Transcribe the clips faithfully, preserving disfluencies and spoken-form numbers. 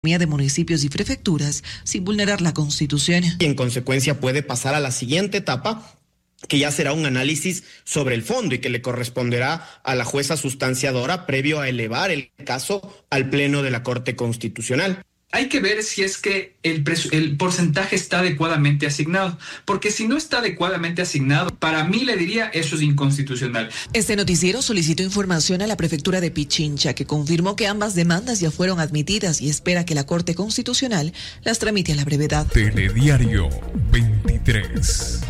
de municipios y prefecturas sin vulnerar la Constitución. Y en consecuencia puede pasar a la siguiente etapa, que ya será un análisis sobre el fondo y que le corresponderá a la jueza sustanciadora previo a elevar el caso al Pleno de la Corte Constitucional. Hay que ver si es que el, el porcentaje está adecuadamente asignado, porque si no está adecuadamente asignado, para mí le diría eso es inconstitucional. Este noticiero solicitó información a la prefectura de Pichincha, que confirmó que ambas demandas ya fueron admitidas y espera que la Corte Constitucional las tramite a la brevedad. Telediario veintitrés.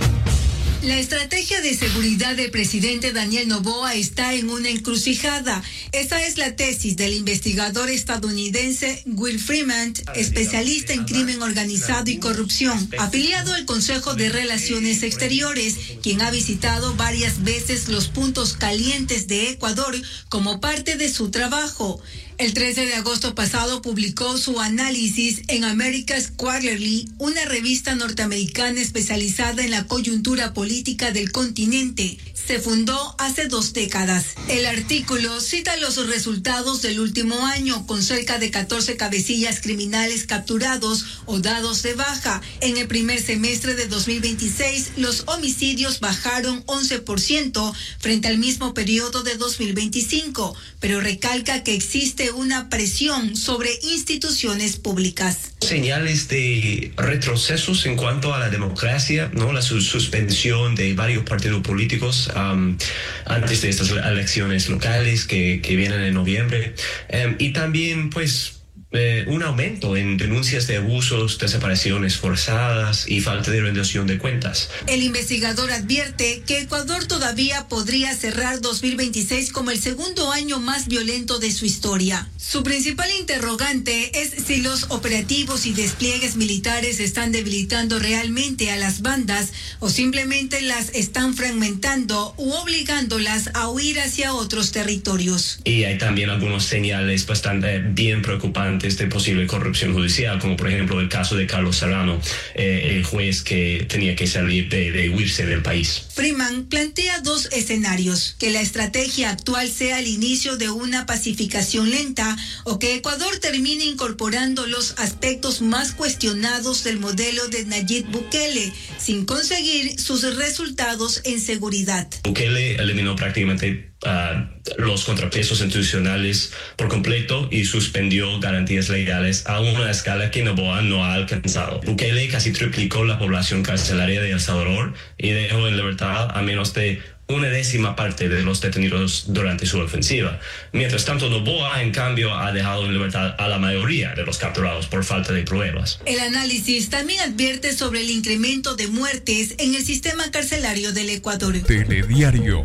La estrategia de seguridad del presidente Daniel Noboa está en una encrucijada. Esa es la tesis del investigador estadounidense Will Freeman, especialista en crimen organizado y corrupción, afiliado al Consejo de Relaciones Exteriores, quien ha visitado varias veces los puntos calientes de Ecuador como parte de su trabajo. El trece de agosto pasado publicó su análisis en America's Quarterly, una revista norteamericana especializada en la coyuntura política del continente. Se fundó hace dos décadas. El artículo cita los resultados del último año, con cerca de catorce cabecillas criminales capturados o dados de baja. En el primer semestre de dos mil veintiséis, los homicidios bajaron once por ciento frente al mismo periodo de dos mil veinticinco, pero recalca que existe una presión sobre instituciones públicas. Señales de retrocesos en cuanto a la democracia, ¿no? La su suspensión de varios partidos políticos um, antes de estas elecciones locales que, que vienen en noviembre. Um, y también, pues, Eh, un aumento en denuncias de abusos, desapariciones forzadas y falta de rendición de cuentas. El investigador advierte que Ecuador todavía podría cerrar dos mil veintiséis como el segundo año más violento de su historia. Su principal interrogante es si los operativos y despliegues militares están debilitando realmente a las bandas o simplemente las están fragmentando u obligándolas a huir hacia otros territorios. Y hay también algunas señales bastante bien preocupantes de posible corrupción judicial, como por ejemplo el caso de Carlos Serrano, eh, el juez que tenía que salir de, de huirse del país. Freeman plantea dos escenarios: que la estrategia actual sea el inicio de una pacificación lenta o que Ecuador termine incorporando los aspectos más cuestionados del modelo de Nayib Bukele sin conseguir sus resultados en seguridad. Bukele eliminó prácticamente Uh, los contrapesos institucionales por completo y suspendió garantías legales a una escala que Noboa no ha alcanzado. Bukele casi triplicó la población carcelaria de El Salvador y dejó en libertad a menos de una décima parte de los detenidos durante su ofensiva. Mientras tanto, Noboa, en cambio, ha dejado en libertad a la mayoría de los capturados por falta de pruebas. El análisis también advierte sobre el incremento de muertes en el sistema carcelario del Ecuador. Telediario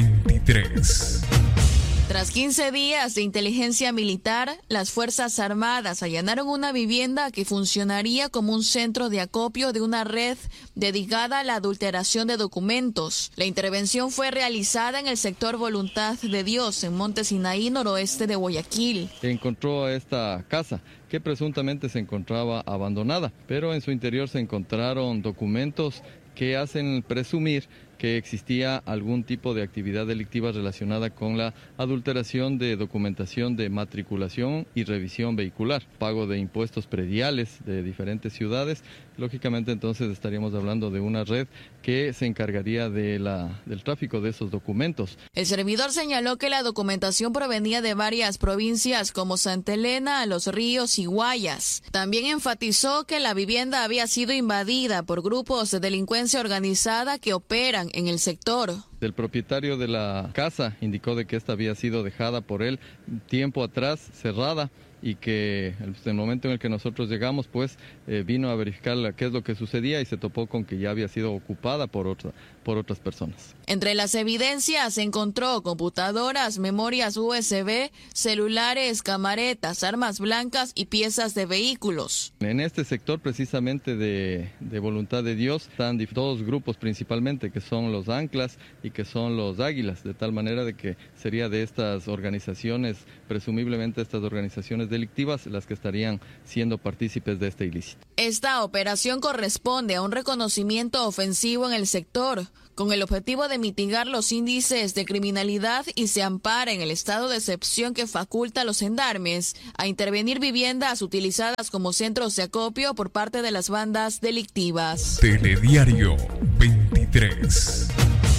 veintitrés. Tras quince días de inteligencia militar, las Fuerzas Armadas allanaron una vivienda que funcionaría como un centro de acopio de una red dedicada a la adulteración de documentos. La intervención fue realizada en el sector Voluntad de Dios, en Monte Sinaí, noroeste de Guayaquil. Encontró a esta casa que presuntamente se encontraba abandonada, pero en su interior se encontraron documentos que hacen presumir que existía algún tipo de actividad delictiva relacionada con la adulteración de documentación de matriculación y revisión vehicular, pago de impuestos prediales de diferentes ciudades. Lógicamente, entonces estaríamos hablando de una red que se encargaría de la, del tráfico de esos documentos. El servidor señaló que la documentación provenía de varias provincias como Santa Elena, Los Ríos y Guayas. También enfatizó que la vivienda había sido invadida por grupos de delincuencia organizada que operan en el sector. El propietario de la casa indicó de que esta había sido dejada por él tiempo atrás, cerrada, y que en el momento en el que nosotros llegamos, pues eh, vino a verificar qué es lo que sucedía y se topó con que ya había sido ocupada por, otra, por otras personas. Entre las evidencias se encontró computadoras, memorias U S B, celulares, camaretas, armas blancas y piezas de vehículos. En este sector precisamente de, de Voluntad de Dios están dos grupos principalmente, que son los Anclas y que son los Águilas, de tal manera de que sería de estas organizaciones, presumiblemente estas organizaciones organizaciones delictivas las que estarían siendo partícipes de este ilícito. Esta operación corresponde a un reconocimiento ofensivo en el sector, con el objetivo de mitigar los índices de criminalidad y se ampara en el estado de excepción que faculta a los gendarmes a intervenir viviendas utilizadas como centros de acopio por parte de las bandas delictivas. Telediario veintitrés.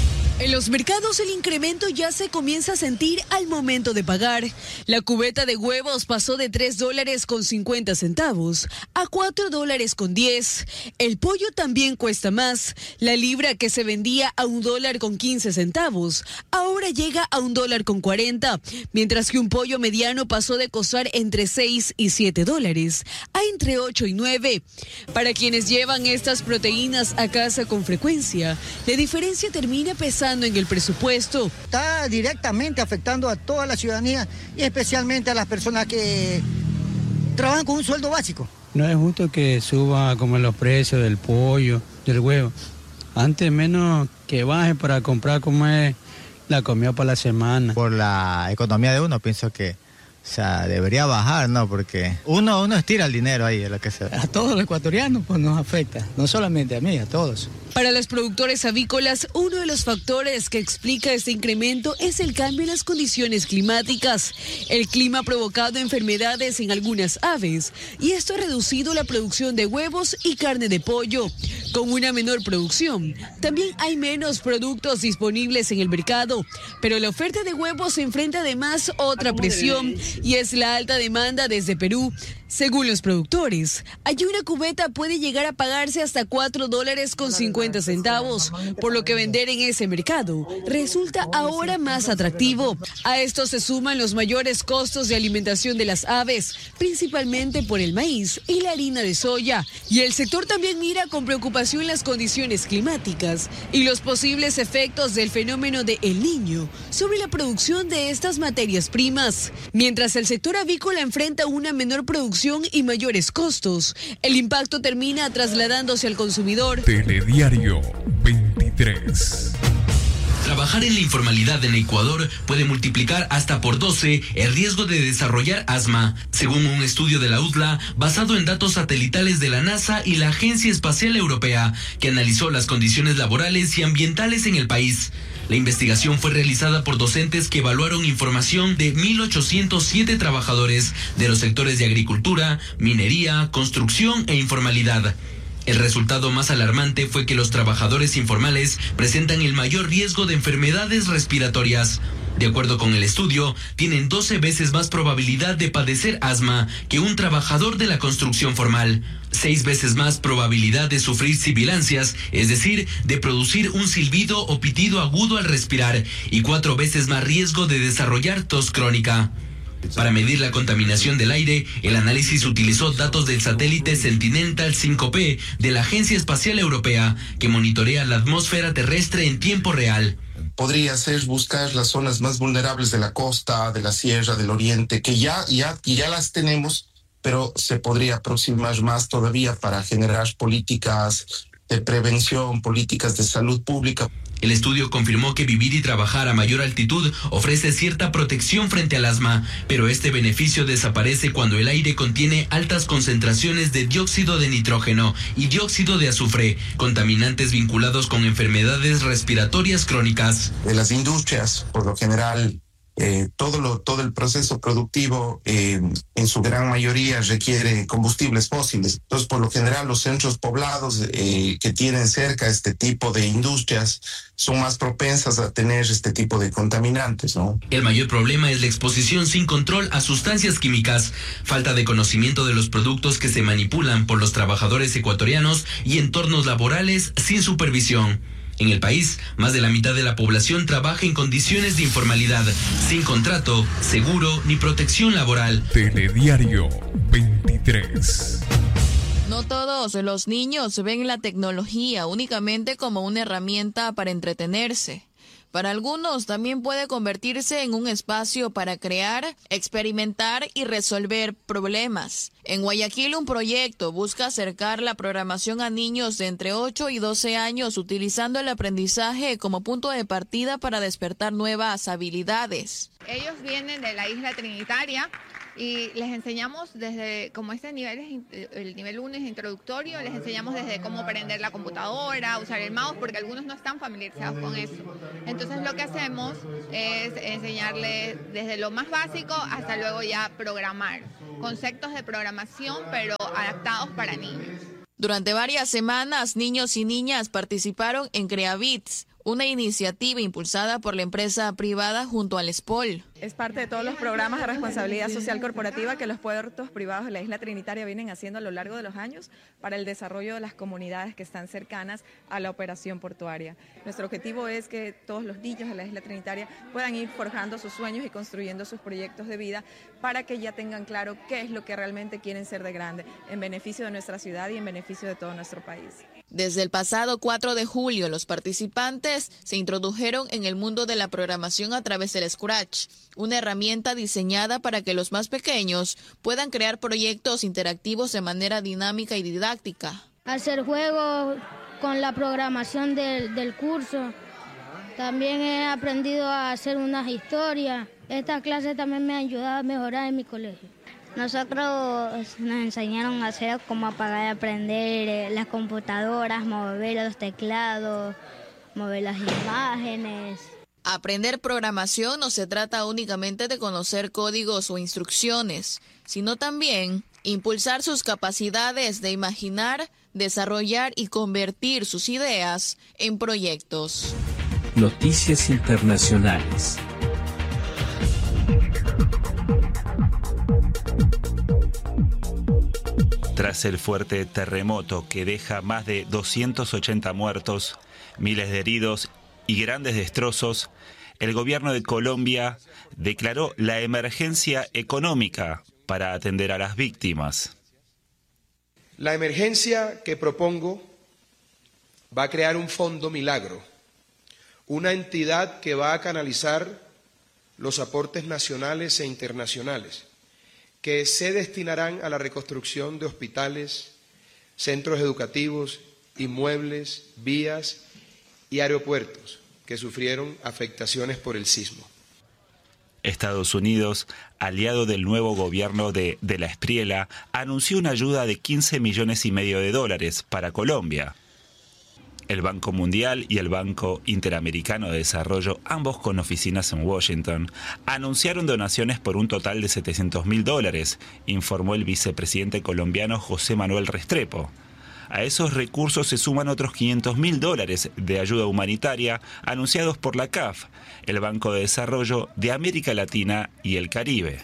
En los mercados el incremento ya se comienza a sentir al momento de pagar. La cubeta de huevos pasó de tres dólares con cincuenta centavos a cuatro dólares con diez. El pollo también cuesta más. La libra que se vendía a un dólar con quince centavos ahora llega a un dólar con cuarenta, mientras que un pollo mediano pasó de costar entre seis y siete dólares a entre ocho y nueve. Para quienes llevan estas proteínas a casa con frecuencia, la diferencia termina pesando en el presupuesto. Está directamente afectando a toda la ciudadanía y especialmente a las personas que trabajan con un sueldo básico. No es justo que suba como los precios del pollo, del huevo. Antes menos que baje para comprar como es la comida para la semana. Por la economía de uno pienso que, o sea, debería bajar, ¿no? Porque uno, uno estira el dinero ahí, es lo que sea. A todos los ecuatorianos pues nos afecta, no solamente a mí, a todos. Para los productores avícolas, uno de los factores que explica este incremento es el cambio en las condiciones climáticas. El clima ha provocado enfermedades en algunas aves y esto ha reducido la producción de huevos y carne de pollo. Con una menor producción, también hay menos productos disponibles en el mercado, pero la oferta de huevos se enfrenta además a otra presión y es la alta demanda desde Perú. Según los productores, allí una cubeta puede llegar a pagarse hasta cuatro dólares con cincuenta centavos, por lo que vender en ese mercado resulta ahora más atractivo. A esto se suman los mayores costos de alimentación de las aves, principalmente por el maíz y la harina de soya. Y el sector también mira con preocupación las condiciones climáticas y los posibles efectos del fenómeno de El Niño sobre la producción de estas materias primas. Mientras el sector avícola enfrenta una menor producción y mayores costos, el impacto termina trasladándose al consumidor. Telediario veintitrés. Trabajar en la informalidad en Ecuador puede multiplicar hasta por doce el riesgo de desarrollar asma, según un estudio de la U D L A basado en datos satelitales de la NASA y la Agencia Espacial Europea, que analizó las condiciones laborales y ambientales en el país. La investigación fue realizada por docentes que evaluaron información de mil ochocientos siete trabajadores de los sectores de agricultura, minería, construcción e informalidad. El resultado más alarmante fue que los trabajadores informales presentan el mayor riesgo de enfermedades respiratorias. De acuerdo con el estudio, tienen doce veces más probabilidad de padecer asma que un trabajador de la construcción formal, seis veces más probabilidad de sufrir sibilancias, es decir, de producir un silbido o pitido agudo al respirar, y cuatro veces más riesgo de desarrollar tos crónica. Para medir la contaminación del aire, el análisis utilizó datos del satélite Sentinel cinco P de la Agencia Espacial Europea, que monitorea la atmósfera terrestre en tiempo real. Podría ser buscar las zonas más vulnerables de la costa, de la sierra, del oriente, que ya, ya, ya las tenemos, pero se podría aproximar más todavía para generar políticas de prevención, políticas de salud pública. El estudio confirmó que vivir y trabajar a mayor altitud ofrece cierta protección frente al asma, pero este beneficio desaparece cuando el aire contiene altas concentraciones de dióxido de nitrógeno y dióxido de azufre, contaminantes vinculados con enfermedades respiratorias crónicas. De las industrias, por lo general, Eh, todo, lo, todo el proceso productivo eh, en su gran mayoría requiere combustibles fósiles. Entonces, por lo general, los centros poblados eh, que tienen cerca este tipo de industrias son más propensas a tener este tipo de contaminantes, ¿no? El mayor problema es la exposición sin control a sustancias químicas, falta de conocimiento de los productos que se manipulan por los trabajadores ecuatorianos y entornos laborales sin supervisión. En el país, más de la mitad de la población trabaja en condiciones de informalidad, sin contrato, seguro ni protección laboral. Telediario veintitrés. No todos los niños ven la tecnología únicamente como una herramienta para entretenerse. Para algunos también puede convertirse en un espacio para crear, experimentar y resolver problemas. En Guayaquil, un proyecto busca acercar la programación a niños de entre ocho y doce años utilizando el aprendizaje como punto de partida para despertar nuevas habilidades. Ellos vienen de la isla Trinitaria y les enseñamos desde, como este nivel es, el nivel uno es introductorio, les enseñamos desde cómo prender la computadora, usar el mouse, porque algunos no están familiarizados con eso. Entonces lo que hacemos es enseñarles desde lo más básico hasta luego ya programar, conceptos de programación pero adaptados para niños. Durante varias semanas, niños y niñas participaron en CreaBits, una iniciativa impulsada por la empresa privada junto al SPOL. Es parte de todos los programas de responsabilidad social corporativa que los puertos privados de la isla Trinitaria vienen haciendo a lo largo de los años para el desarrollo de las comunidades que están cercanas a la operación portuaria. Nuestro objetivo es que todos los niños de la isla Trinitaria puedan ir forjando sus sueños y construyendo sus proyectos de vida para que ya tengan claro qué es lo que realmente quieren ser de grande, en beneficio de nuestra ciudad y en beneficio de todo nuestro país. Desde el pasado cuatro de julio, los participantes se introdujeron en el mundo de la programación a través del Scratch, una herramienta diseñada para que los más pequeños puedan crear proyectos interactivos de manera dinámica y didáctica. Hacer juegos con la programación del, del curso. También he aprendido a hacer unas historias. Esta clase también me ha ayudado a mejorar en mi colegio. Nosotros nos enseñaron a hacer como apagar y aprender las computadoras, mover los teclados, mover las imágenes. Aprender programación no se trata únicamente de conocer códigos o instrucciones, sino también impulsar sus capacidades de imaginar, desarrollar y convertir sus ideas en proyectos. Noticias internacionales. Tras el fuerte terremoto que deja más de doscientos ochenta muertos, miles de heridos y grandes destrozos, el gobierno de Colombia declaró la emergencia económica para atender a las víctimas. La emergencia que propongo va a crear un fondo milagro, una entidad que va a canalizar los aportes nacionales e internacionales, que se destinarán a la reconstrucción de hospitales, centros educativos, inmuebles, vías y aeropuertos que sufrieron afectaciones por el sismo. Estados Unidos, aliado del nuevo gobierno de De la Espriella, anunció una ayuda de quince millones y medio de dólares para Colombia. El Banco Mundial y el Banco Interamericano de Desarrollo, ambos con oficinas en Washington, anunciaron donaciones por un total de setecientos mil dólares, informó el vicepresidente colombiano José Manuel Restrepo. A esos recursos se suman otros quinientos mil dólares de ayuda humanitaria anunciados por la C A F, el Banco de Desarrollo de América Latina y el Caribe.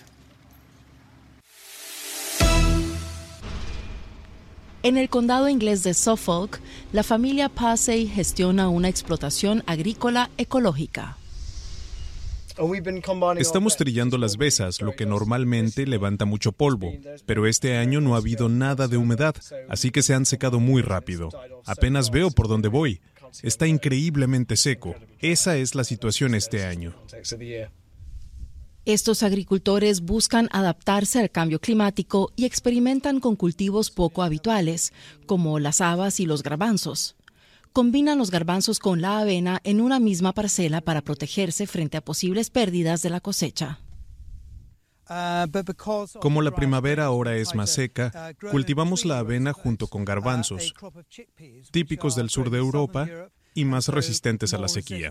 En el condado inglés de Suffolk, la familia Passey gestiona una explotación agrícola ecológica. Estamos trillando las besas, lo que normalmente levanta mucho polvo, pero este año no ha habido nada de humedad, así que se han secado muy rápido. Apenas veo por dónde voy. Está increíblemente seco. Esa es la situación este año. Estos agricultores buscan adaptarse al cambio climático y experimentan con cultivos poco habituales, como las habas y los garbanzos. Combinan los garbanzos con la avena en una misma parcela para protegerse frente a posibles pérdidas de la cosecha. Como la primavera ahora es más seca, cultivamos la avena junto con garbanzos, típicos del sur de Europa y más resistentes a la sequía.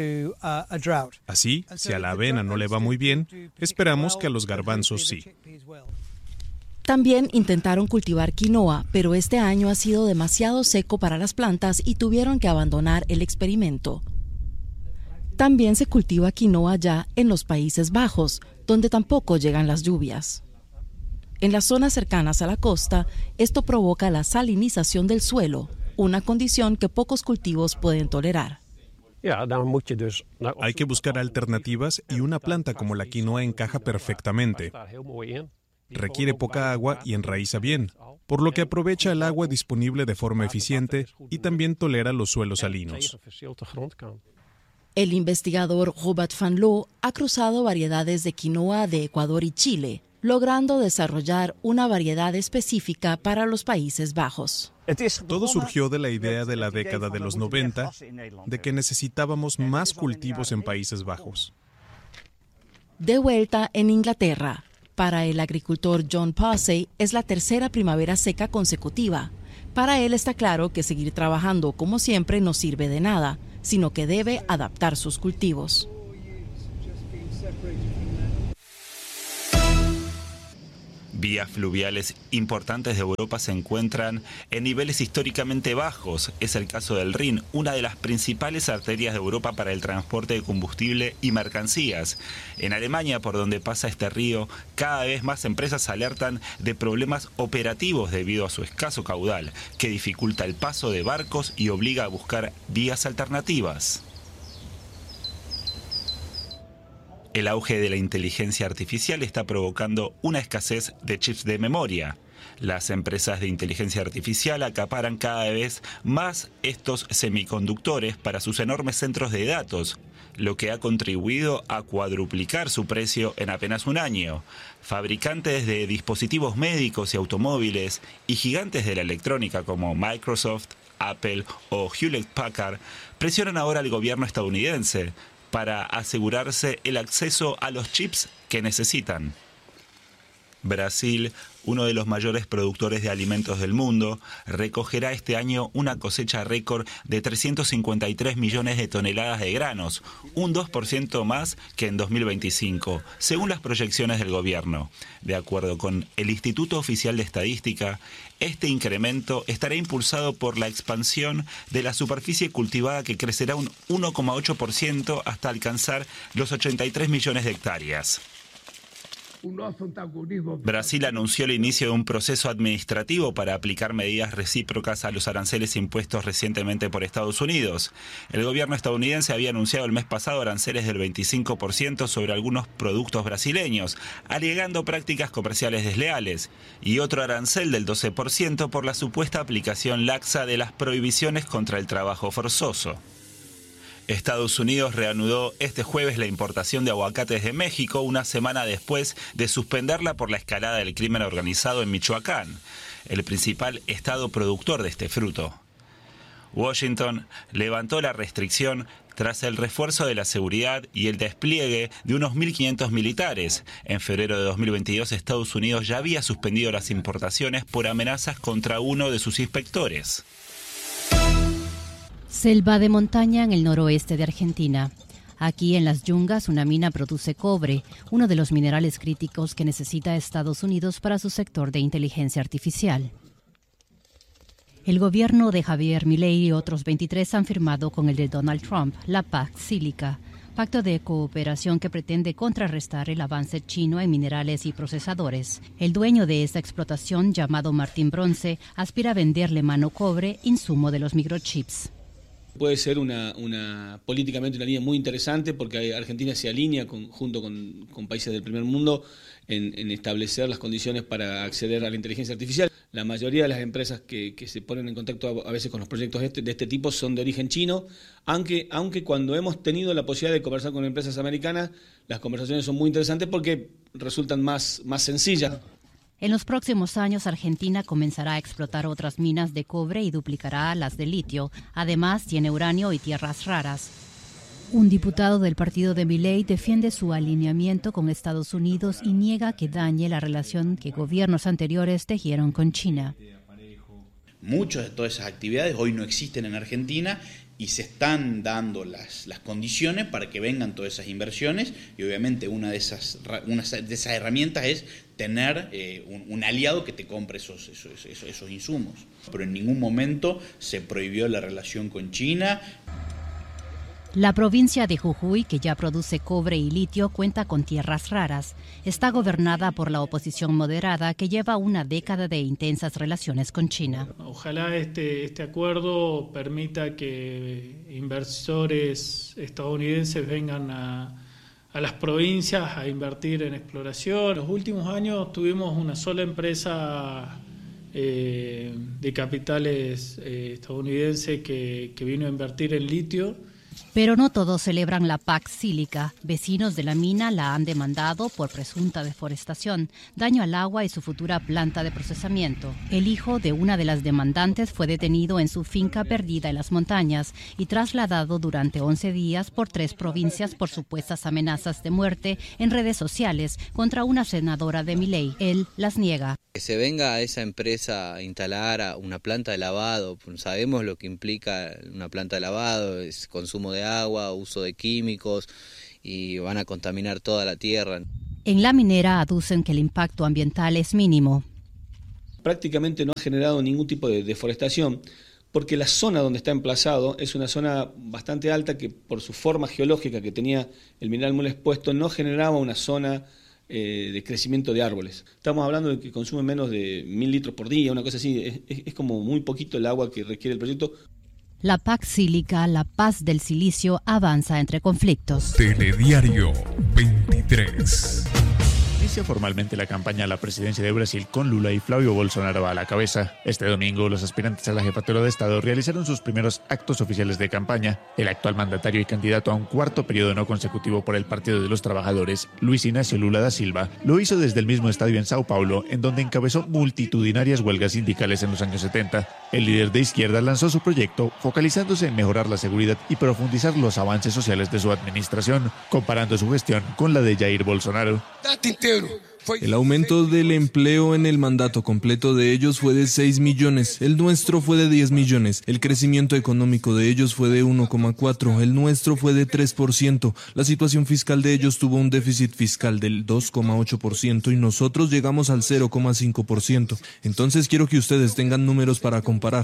Así, si a la avena no le va muy bien, esperamos que a los garbanzos sí. También intentaron cultivar quinoa, pero este año ha sido demasiado seco para las plantas y tuvieron que abandonar el experimento. También se cultiva quinoa ya en los Países Bajos, donde tampoco llegan las lluvias. En las zonas cercanas a la costa, esto provoca la salinización del suelo, una condición que pocos cultivos pueden tolerar. Hay que buscar alternativas y una planta como la quinoa encaja perfectamente. Requiere poca agua y enraiza bien, por lo que aprovecha el agua disponible de forma eficiente y también tolera los suelos salinos. El investigador Robert Van Loo ha cruzado variedades de quinoa de Ecuador y Chile, logrando desarrollar una variedad específica para los Países Bajos. Todo surgió de la idea de la década de los noventa de que necesitábamos más cultivos en Países Bajos. De vuelta en Inglaterra, Para el agricultor John Posey es la tercera primavera seca consecutiva. Para él está claro que seguir trabajando como siempre no sirve de nada, sino que debe adaptar sus cultivos. Vías fluviales importantes de Europa se encuentran en niveles históricamente bajos. Es el caso del Rin, una de las principales arterias de Europa para el transporte de combustible y mercancías. En Alemania, por donde pasa este río, cada vez más empresas alertan de problemas operativos debido a su escaso caudal, que dificulta el paso de barcos y obliga a buscar vías alternativas. El auge de la inteligencia artificial está provocando una escasez de chips de memoria. Las empresas de inteligencia artificial acaparan cada vez más estos semiconductores para sus enormes centros de datos, lo que ha contribuido a cuadruplicar su precio en apenas un año. Fabricantes de dispositivos médicos y automóviles y gigantes de la electrónica como Microsoft, Apple o Hewlett Packard presionan ahora al gobierno estadounidense para asegurarse el acceso a los chips que necesitan. Brasil, uno de los mayores productores de alimentos del mundo, recogerá este año una cosecha récord de trescientos cincuenta y tres millones de toneladas de granos, un dos por ciento más que en dos mil veinticinco, según las proyecciones del gobierno. De acuerdo con el Instituto Oficial de Estadística, este incremento estará impulsado por la expansión de la superficie cultivada, que crecerá un uno coma ocho por ciento hasta alcanzar los ochenta y tres millones de hectáreas. Brasil anunció el inicio de un proceso administrativo para aplicar medidas recíprocas a los aranceles impuestos recientemente por Estados Unidos. El gobierno estadounidense había anunciado el mes pasado aranceles del veinticinco por ciento sobre algunos productos brasileños, alegando prácticas comerciales desleales, y otro arancel del doce por ciento por la supuesta aplicación laxa de las prohibiciones contra el trabajo forzoso. Estados Unidos reanudó este jueves la importación de aguacates de México, una semana después de suspenderla por la escalada del crimen organizado en Michoacán, el principal estado productor de este fruto. Washington levantó la restricción tras el refuerzo de la seguridad y el despliegue de unos mil quinientos militares. En febrero de dos mil veintidós, Estados Unidos ya había suspendido las importaciones por amenazas contra uno de sus inspectores. Selva de montaña en el noroeste de Argentina. Aquí en las yungas una mina produce cobre, uno de los minerales críticos que necesita Estados Unidos para su sector de inteligencia artificial. El gobierno de Javier Milei y otros veintitrés han firmado con el de Donald Trump la Pact Sílica, pacto de cooperación que pretende contrarrestar el avance chino en minerales y procesadores. El dueño de esta explotación, llamado Martín Bronce, aspira a venderle mano cobre, insumo de los microchips. Puede ser una, una políticamente una línea muy interesante, porque Argentina se alinea con, junto con, con países del primer mundo en, en establecer las condiciones para acceder a la inteligencia artificial. La mayoría de las empresas que, que se ponen en contacto a, a veces con los proyectos de este, de este tipo son de origen chino, aunque, aunque cuando hemos tenido la posibilidad de conversar con empresas americanas, las conversaciones son muy interesantes porque resultan más, más sencillas. En los próximos años, Argentina comenzará a explotar otras minas de cobre y duplicará las de litio. Además, tiene uranio y tierras raras. Un diputado del partido de Milei defiende su alineamiento con Estados Unidos y niega que dañe la relación que gobiernos anteriores tejieron con China. Muchas de todas esas actividades hoy no existen en Argentina y se están dando las, las condiciones para que vengan todas esas inversiones, y obviamente una de esas, una de esas herramientas es tener eh, un, un aliado que te compre esos, esos, esos, esos insumos. Pero en ningún momento se prohibió la relación con China. La provincia de Jujuy, que ya produce cobre y litio, cuenta con tierras raras. Está gobernada por la oposición moderada, que lleva una década de intensas relaciones con China. Ojalá este, este acuerdo permita que inversores estadounidenses vengan a, a las provincias a invertir en exploración. En los últimos años tuvimos una sola empresa eh, de capitales eh, estadounidense que, que vino a invertir en litio. Pero no todos celebran la Pax Sílica. Vecinos de la mina la han demandado por presunta deforestación, daño al agua y su futura planta de procesamiento. El hijo de una de las demandantes fue detenido en su finca perdida en las montañas y trasladado durante once días por tres provincias por supuestas amenazas de muerte en redes sociales contra una senadora de Milei. Él las niega. Que se venga a esa empresa a instalar a una planta de lavado, sabemos lo que implica una planta de lavado, es consumo de agua, uso de químicos y van a contaminar toda la tierra. En la minera aducen que el impacto ambiental es mínimo. Prácticamente no ha generado ningún tipo de deforestación porque la zona donde está emplazado es una zona bastante alta que por su forma geológica que tenía el mineral muy expuesto no generaba una zona eh, de crecimiento de árboles. Estamos hablando de que consume menos de mil litros por día, una cosa así, es, es, es como muy poquito el agua que requiere el proyecto. La Pax Sílica, la paz del silicio, avanza entre conflictos. Telediario veintitrés. Inicia formalmente la campaña a la presidencia de Brasil con Lula y Flávio Bolsonaro a la cabeza. Este domingo, los aspirantes a la jefatura de Estado realizaron sus primeros actos oficiales de campaña. El actual mandatario y candidato a un cuarto periodo no consecutivo por el Partido de los Trabajadores, Luis Ignacio Lula da Silva, lo hizo desde el mismo estadio en Sao Paulo, en donde encabezó multitudinarias huelgas sindicales en los años setenta. El líder de izquierda lanzó su proyecto focalizándose en mejorar la seguridad y profundizar los avances sociales de su administración, comparando su gestión con la de Jair Bolsonaro. El aumento del empleo en el mandato completo de ellos fue de seis millones, el nuestro fue de diez millones, el crecimiento económico de ellos fue de uno coma cuatro, el nuestro fue de tres por ciento, la situación fiscal de ellos tuvo un déficit fiscal del dos coma ocho por ciento y nosotros llegamos al cero coma cinco por ciento. Entonces quiero que ustedes tengan números para comparar.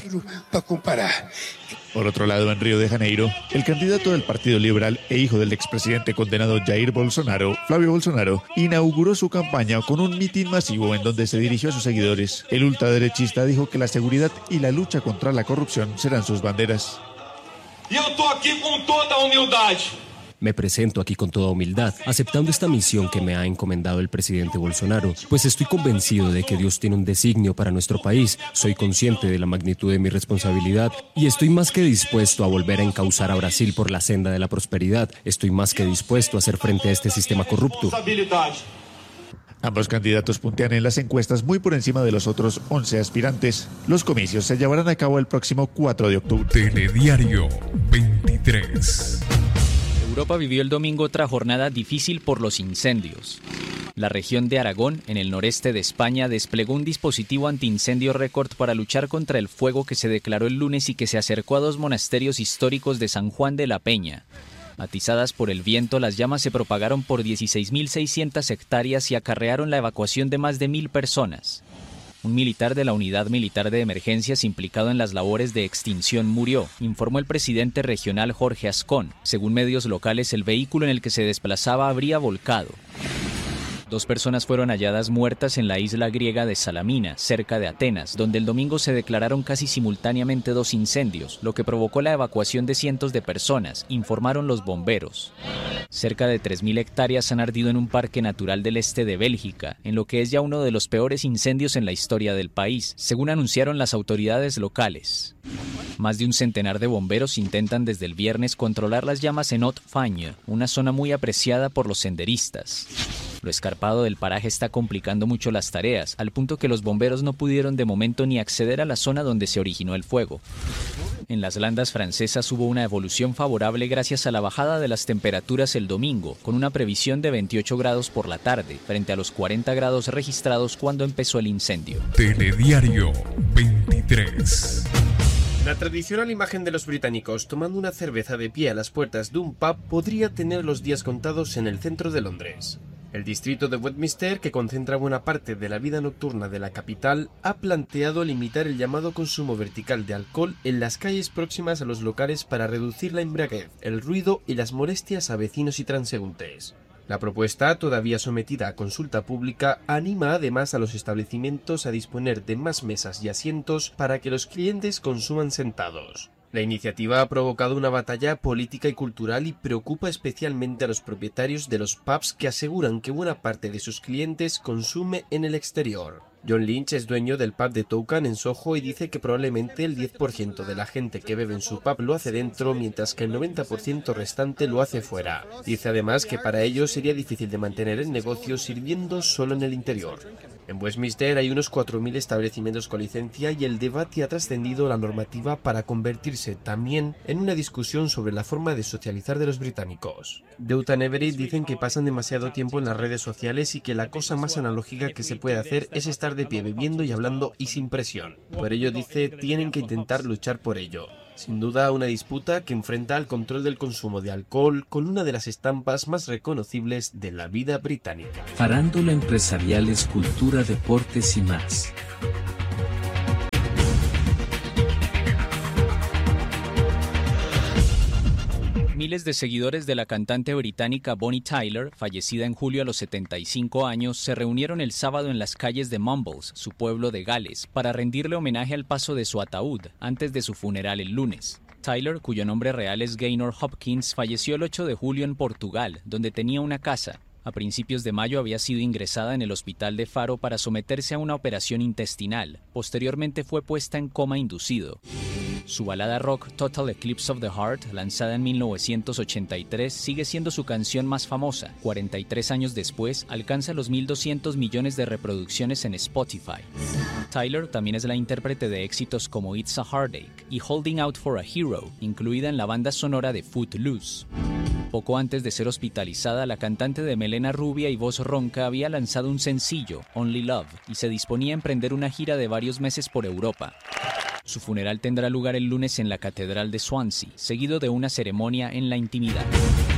Por otro lado, en Río de Janeiro, el candidato del Partido Liberal e hijo del expresidente condenado Jair Bolsonaro, Flávio Bolsonaro, inauguró su campaña con un mitin masivo en donde se dirigió a sus seguidores. El ultraderechista dijo que la seguridad y la lucha contra la corrupción serán sus banderas. Y yo estoy aquí con toda humildad. Me presento aquí con toda humildad, aceptando esta misión que me ha encomendado el presidente Bolsonaro, pues estoy convencido de que Dios tiene un designio para nuestro país, soy consciente de la magnitud de mi responsabilidad y estoy más que dispuesto a volver a encauzar a Brasil por la senda de la prosperidad, estoy más que dispuesto a hacer frente a este sistema corrupto. Ambos candidatos puntean en las encuestas muy por encima de los otros once aspirantes. Los comicios se llevarán a cabo el próximo cuatro de octubre. Telediario veintitrés. Europa vivió el domingo otra jornada difícil por los incendios. La región de Aragón, en el noreste de España, desplegó un dispositivo antiincendio récord para luchar contra el fuego que se declaró el lunes y que se acercó a dos monasterios históricos de San Juan de la Peña. Atizadas por el viento, las llamas se propagaron por dieciséis mil seiscientas hectáreas y acarrearon la evacuación de más de mil personas. Un militar de la Unidad Militar de Emergencias implicado en las labores de extinción murió, informó el presidente regional Jorge Ascón. Según medios locales, el vehículo en el que se desplazaba habría volcado. Dos personas fueron halladas muertas en la isla griega de Salamina, cerca de Atenas, donde el domingo se declararon casi simultáneamente dos incendios, lo que provocó la evacuación de cientos de personas, informaron los bomberos. Cerca de tres mil hectáreas han ardido en un parque natural del este de Bélgica, en lo que es ya uno de los peores incendios en la historia del país, según anunciaron las autoridades locales. Más de un centenar de bomberos intentan desde el viernes controlar las llamas en Haute-Fagne, una zona muy apreciada por los senderistas. Lo escarpado del paraje está complicando mucho las tareas, al punto que los bomberos no pudieron de momento ni acceder a la zona donde se originó el fuego. En las landas francesas hubo una evolución favorable gracias a la bajada de las temperaturas el domingo, con una previsión de veintiocho grados por la tarde, frente a los cuarenta grados registrados cuando empezó el incendio. Telediario veintitrés. La tradicional imagen de los británicos tomando una cerveza de pie a las puertas de un pub podría tener los días contados en el centro de Londres. El distrito de Westminster, que concentra buena parte de la vida nocturna de la capital, ha planteado limitar el llamado consumo vertical de alcohol en las calles próximas a los locales para reducir la embriaguez, el ruido y las molestias a vecinos y transeúntes. La propuesta, todavía sometida a consulta pública, anima además a los establecimientos a disponer de más mesas y asientos para que los clientes consuman sentados. La iniciativa ha provocado una batalla política y cultural y preocupa especialmente a los propietarios de los pubs que aseguran que buena parte de sus clientes consume en el exterior. John Lynch es dueño del pub de Toucan en Soho y dice que probablemente el diez por ciento de la gente que bebe en su pub lo hace dentro, mientras que el noventa por ciento restante lo hace fuera. Dice además que para ellos sería difícil de mantener el negocio sirviendo solo en el interior. En Westminster hay unos cuatro mil establecimientos con licencia y el debate ha trascendido la normativa para convertirse también en una discusión sobre la forma de socializar de los británicos. Deutan Everett dicen que pasan demasiado tiempo en las redes sociales y que la cosa más analógica que se puede hacer es estar de pie bebiendo y hablando y sin presión. Por ello, dice, tienen que intentar luchar por ello. Sin duda, una disputa que enfrenta al control del consumo de alcohol con una de las estampas más reconocibles de la vida británica. Farándula, empresariales, cultura, deportes y más. Miles de seguidores de la cantante británica Bonnie Tyler, fallecida en julio a los setenta y cinco años, se reunieron el sábado en las calles de Mumbles, su pueblo de Gales, para rendirle homenaje al paso de su ataúd antes de su funeral el lunes. Tyler, cuyo nombre real es Gaynor Hopkins, falleció el ocho de julio en Portugal, donde tenía una casa. A principios de mayo había sido ingresada en el hospital de Faro para someterse a una operación intestinal. Posteriormente fue puesta en coma inducido. Su balada rock Total Eclipse of the Heart, lanzada en mil novecientos ochenta y tres, sigue siendo su canción más famosa. cuarenta y tres años después, alcanza los mil doscientos millones de reproducciones en Spotify. Tyler también es la intérprete de éxitos como It's a Heartache y Holding Out for a Hero, incluida en la banda sonora de Footloose. Poco antes de ser hospitalizada, la cantante de melena rubia y voz ronca había lanzado un sencillo, Only Love, y se disponía a emprender una gira de varios meses por Europa. Su funeral tendrá lugar el lunes en la Catedral de Swansea, seguido de una ceremonia en la intimidad.